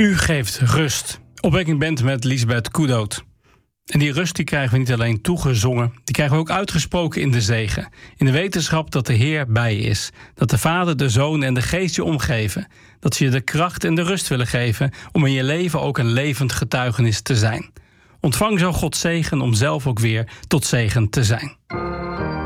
U geeft rust. Opwekking Band met Liesbeth Koedoot. En die rust die krijgen we niet alleen toegezongen, die krijgen we ook uitgesproken in de zegen. In de wetenschap dat de Heer bij je is. Dat de Vader, de Zoon en de Geest je omgeven. Dat ze je de kracht en de rust willen geven om in je leven ook een levend getuigenis te zijn. Ontvang zo Gods zegen om zelf ook weer tot zegen te zijn.